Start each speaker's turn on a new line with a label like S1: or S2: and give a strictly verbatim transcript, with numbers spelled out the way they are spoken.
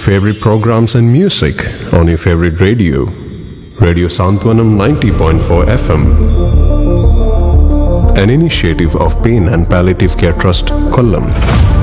S1: favorite programs and music on your favorite radio. Radio Santwanam ninety point four F M. An initiative of Pain and Palliative Care Trust, Kollam.